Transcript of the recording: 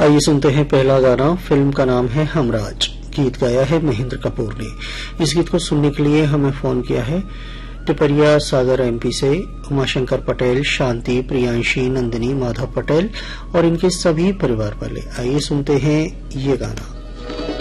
आइए सुनते हैं पहला गाना। फिल्म का नाम है हमराज। गीत गाया है महेंद्र कपूर ने। इस गीत को सुनने के लिए हमें फोन किया है टिपरिया सागर एमपी से उमाशंकर पटेल, शांति, प्रियांशी, नंदिनी, माधव पटेल और इनके सभी परिवार वाले। आइए सुनते हैं ये गाना।